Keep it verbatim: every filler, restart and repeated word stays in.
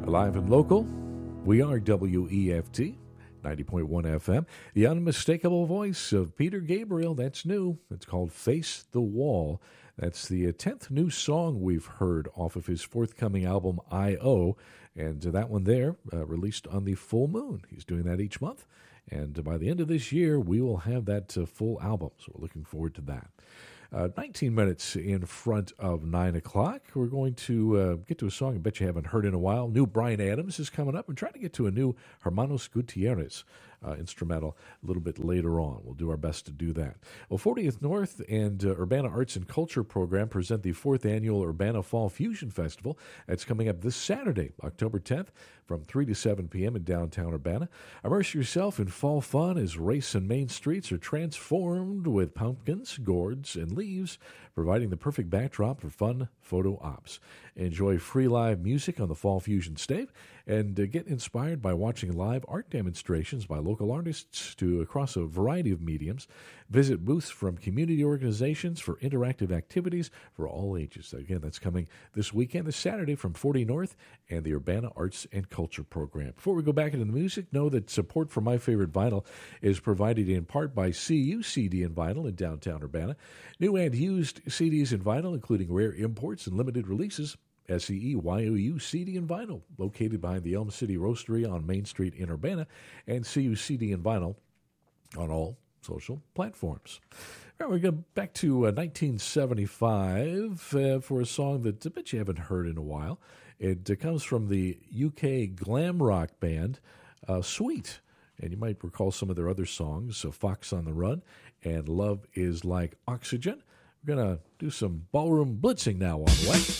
Live and local, we are W E F T, ninety point one F M. The unmistakable voice of Peter Gabriel, that's new. It's called Face the Wall. That's the tenth new song we've heard off of his forthcoming album, I O. And that one there, uh, released on the full moon. He's doing that each month. And by the end of this year, we will have that uh, full album. So we're looking forward to that. Uh, nineteen minutes in front of nine o'clock. We're going to uh, get to a song I bet you haven't heard in a while. New Bryan Adams is coming up. We're trying to get to a new Hermanos Gutierrez uh, instrumental a little bit later on. We'll do our best to do that. Well, fortieth North and uh, Urbana Arts and Culture Program present the fourth annual Urbana Fall Fusion Festival. That's coming up this Saturday, October tenth, from three to seven p.m. in downtown Urbana. Immerse yourself in fall fun as race and main streets are transformed with pumpkins, gourds, and leaves, providing the perfect backdrop for fun photo ops. Enjoy free live music on the Fall Fusion stage and uh, get inspired by watching live art demonstrations by local artists to across a variety of mediums. Visit booths from community organizations for interactive activities for all ages. Again, that's coming this weekend, this Saturday, from forty North and the Urbana Arts and Culture Program. Before we go back into the music, know that support for My Favorite Vinyl is provided in part by C U C D and Vinyl in downtown Urbana. New and used C Ds and vinyl, including rare imports and limited releases. S E E Y O U C D and Vinyl, located behind the Elm City Roastery on Main Street in Urbana, and C U C D and Vinyl on all social platforms. All right, we go back to uh, nineteen seventy-five uh, for a song that I bet you haven't heard in a while. It uh, comes from the U K glam rock band uh, Sweet, and you might recall some of their other songs, uh, Fox on the Run and Love is Like Oxygen. We're going to do some ballroom blitzing now on the way.